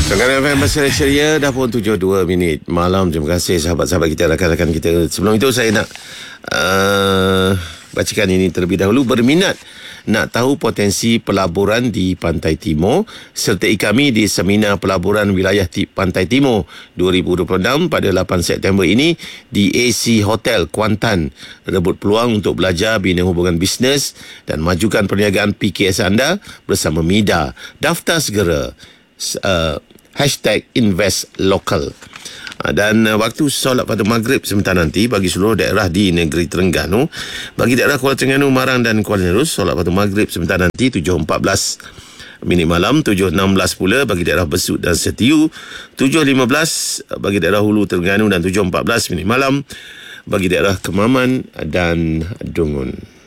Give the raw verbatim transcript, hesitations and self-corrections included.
Dengar F M Masyarakat Ceria, dah pun tujuh dua minit malam. Terima kasih sahabat-sahabat kita, rakan-rakan kita. Sebelum itu saya nak uh, bacakan ini terlebih dahulu. Berminat nak tahu potensi pelaburan di Pantai Timur? Sertai kami di Seminar Pelaburan Wilayah Pantai Timur dua ribu dua puluh enam pada lapan September ini di A C Hotel Kuantan. Rebut peluang untuk belajar bina hubungan bisnes dan majukan perniagaan P K S anda bersama MIDA. Daftar segera. Uh, Hashtag Invest Local. Dan uh, waktu solat pada maghrib sebentar nanti bagi seluruh daerah di negeri Terengganu. Bagi daerah Kuala Terengganu, Marang dan Kuala Nerus, solat pada maghrib sebentar nanti tujuh empat belas minit malam, tujuh enam belas pula bagi daerah Besut dan Setiu, tujuh lima belas bagi daerah Hulu Terengganu dan tujuh empat belas minit malam bagi daerah Kemaman dan Dungun.